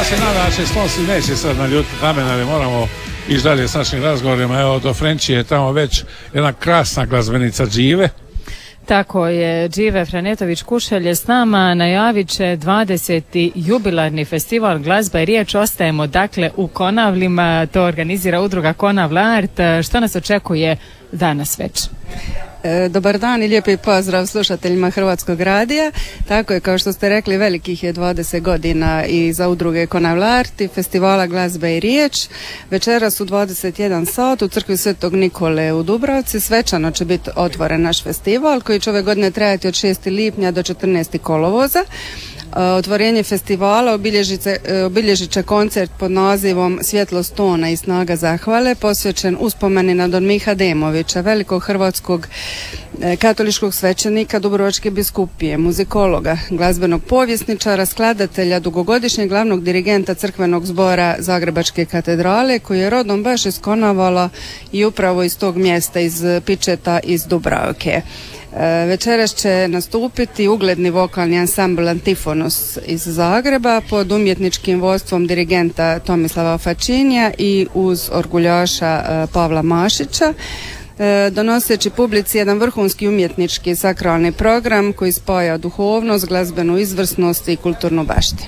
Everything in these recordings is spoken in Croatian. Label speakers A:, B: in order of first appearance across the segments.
A: se nadam da će Stonsi neće sad naljutiti na mene, ali moramo ići dalje s našim razgovorima. Evo, do Frenčije je tamo već jedna krasna glazbenica Džive.
B: Tako je, Džive Franjetović Kušelj je s nama, najavit će 20. jubilarni festival Glazba i riječ. Ostajemo dakle u Konavlima, to organizira udruga Konavl Art. Što nas očekuje danas već?
C: Dobar dan i lijepi pozdrav slušateljima Hrvatskog radija. Tako je, kao što ste rekli, velikih je 20 godina i za udruge Konavl Art i festivala Glazbe i riječ. Večeras u 21 sat u crkvi Svetog Nikole u Dubravci svečano će biti otvoren naš festival koji će ove godine trajati od 6. lipnja do 14. kolovoza. Otvorenje festivala obilježit će koncert pod nazivom Svjetlost tona i snaga zahvale, posvećen uspomeni na don Miha Demovića, velikog hrvatskog katoličkog svećenika Dubrovačke biskupije, muzikologa, glazbenog povjesničara, skladatelja, dugogodišnjeg glavnog dirigenta crkvenog zbora Zagrebačke katedrale, koji je rodom baš iz Konavala i upravo iz tog mjesta, iz Pičeta, iz Dubravke. Večeras će nastupiti ugledni vokalni ansambl Antifonos iz Zagreba pod umjetničkim vodstvom dirigenta Tomislava Fačinija i uz orguljaša Pavla Mašića, donoseći publici jedan vrhunski umjetnički sakralni program koji spaja duhovnost, glazbenu izvrsnost i kulturnu baštinu.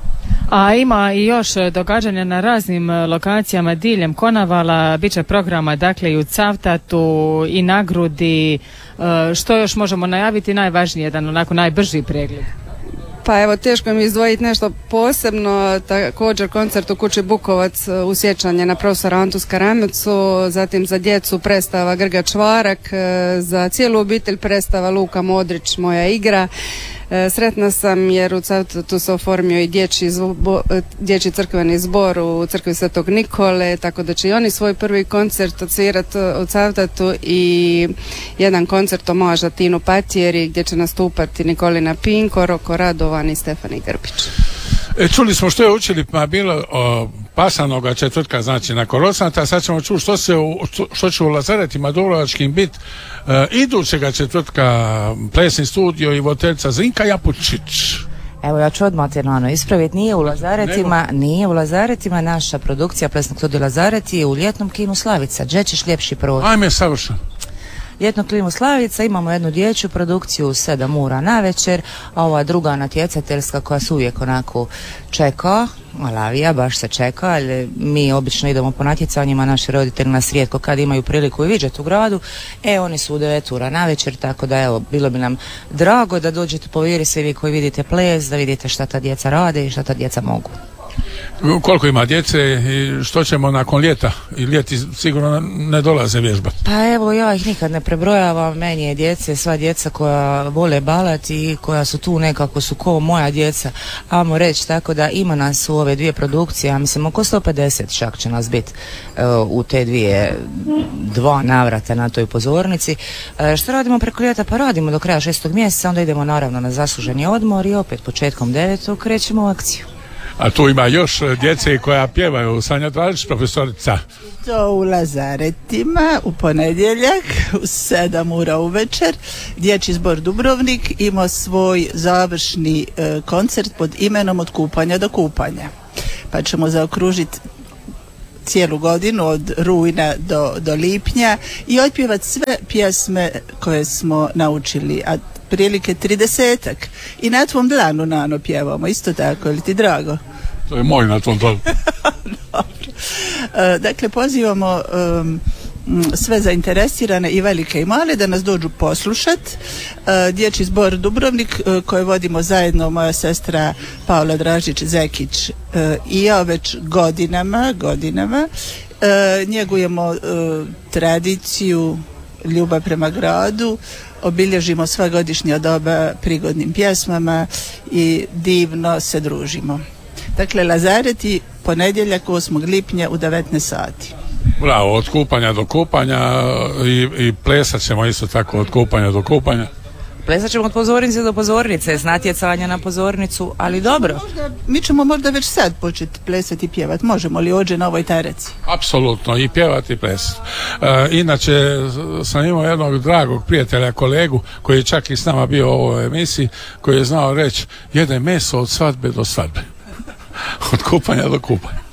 B: A ima i još događanja na raznim lokacijama diljem Konavala, bit će programa dakle i u Cavtatu i na Grudi. Što još možemo najaviti, najvažnije, jedan onako najbrži pregled?
C: Pa evo, teško mi izdvojiti nešto posebno, također koncert u kući Bukovac u sjećanje na profesora Antu Skaramecu, zatim za djecu predstava Grga Čvarak, za cijelu obitelj predstava Luka Modrić, Moja igra. Sretna sam jer u Cavtatu se oformio i dječji crkveni zbor u crkvi Svetog Nikole, tako da će i oni svoj prvi koncert odsvirati u Cavtatu i jedan koncert omaža Tinu Patjeri gdje će nastupati Nikolina Pinko, Roko Radovan i Stefani Grbić.
A: Čuli smo što je učili bilo pasanoga četvrtka, znači na Korosanta. Sad ćemo čuti što će u Lazaretima Dubrovačkim biti idućega četvrtka plesni studio i voditeljica Zrinka Japučić.
D: Evo, ja ću odmah ispraviti, nije u Lazaretima, naša produkcija plesnog studija Lazareti je u ljetnom kinu Slavica. Gdje ćeš ljepši proći?
A: Ajme, savršeno.
D: Ljetno klimu Slavica, imamo jednu dječju produkciju u 7 ura na večer, a ova druga natjecateljska koja se uvijek onako čeka, Malavija, baš se čeka, ali mi obično idemo po natjecanjima, naši roditelji nas rijetko kad imaju priliku i vidjeti u gradu, oni su u 9 ura na večer, tako da evo, bilo bi nam drago da dođete po Viri svi vi koji vidite ples, da vidite šta ta djeca rade i šta ta djeca mogu.
A: Koliko ima djece i što ćemo nakon ljeta? I ljeti sigurno ne dolaze vježbati.
D: Pa evo, ja ih nikad ne prebrojavam, meni je djece, sva djeca koja vole balati i koja su tu nekako su ko moja djeca, ajmo reći, tako da ima nas u ove dvije produkcije, ja mislim oko 150 čak će nas biti u te dva navrata na toj pozornici. Što radimo preko ljeta? Pa radimo do kraja 6. mjeseca, onda idemo naravno na zasluženi odmor i opet početkom 9. krećemo u akciju.
A: A tu ima još djece koja pjevaju. Sanja Dražić, profesorica.
E: To u Lazaretima u ponedjeljak u 7 ura uvečer dječji zbor Dubrovnik ima svoj završni koncert pod imenom Od kupanja do kupanja. Pa ćemo zaokružiti cijelu godinu od rujna do lipnja i otpjevati sve pjesme koje smo naučili, a prilike 30-ak. I na tvom dlanu Nano pjevamo, isto tako, ili ti drago?
A: To je moj na tvom dlanu.
E: Dakle, pozivamo sve zainteresirane i velike i male da nas dođu poslušat. Dječji zbor Dubrovnik koji vodimo zajedno moja sestra Paula Dražić-Zekić i ja već godinama njegujemo tradiciju, ljubav prema gradu, obilježimo sva godišnja doba prigodnim pjesmama i divno se družimo. Dakle, Lazareti, ponedjeljak 8. lipnja u 19 sati.
A: Bravo, od kupanja do kupanja i plesat ćemo isto tako od kupanja do kupanja.
D: Plesat ćemo od pozornice do pozornice, s natjecanja na pozornicu, ali dobro.
E: Mi ćemo možda već sad početi plesati i pjevati. Možemo li ođe na ovoj tereci?
A: Apsolutno, i pjevati i plesati. Inače, sam imao jednog dragog prijatelja, kolegu, koji je čak i s nama bio u ovoj emisiji, koji je znao reći, jede meso od svadbe do svadbe. Od kupanja do kupanja.